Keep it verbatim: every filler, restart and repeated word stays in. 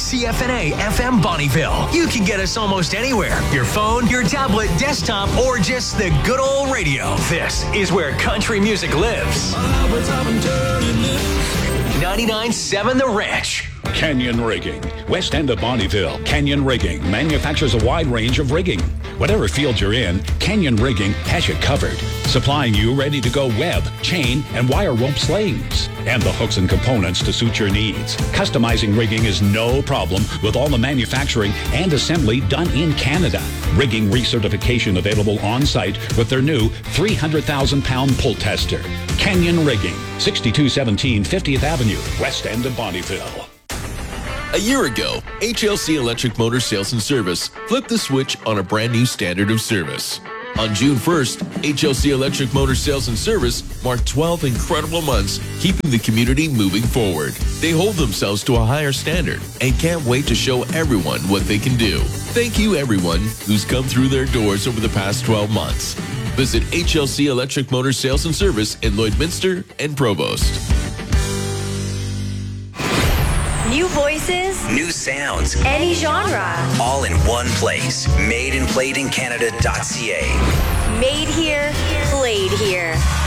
C F N A F M Bonnieville. You can get us almost anywhere. Your phone, your tablet, desktop, or just the good old radio. This is where country music lives. ninety-nine point seven The Ranch. Canyon Rigging. West end of Bonnieville, Canyon Rigging manufactures a wide range of rigging. Whatever field you're in, Canyon Rigging has you covered. Supplying you ready-to-go web, chain, and wire rope slings. And the hooks and components to suit your needs. Customizing rigging is no problem with all the manufacturing and assembly done in Canada. Rigging recertification available on-site with their new three hundred thousand pound pull tester. Canyon Rigging, sixty-two seventeen fiftieth Avenue, west end of Bonnieville. A year ago, H L C Electric Motor Sales and Service flipped the switch on a brand new standard of service. On June first, H L C Electric Motor Sales and Service marked twelve incredible months keeping the community moving forward. They hold themselves to a higher standard and can't wait to show everyone what they can do. Thank you everyone who's come through their doors over the past twelve months. Visit H L C Electric Motor Sales and Service in Lloydminster and Provost. New voices, new sounds, any genre, all in one place. made and played in Canada dot C A. Made here, played here.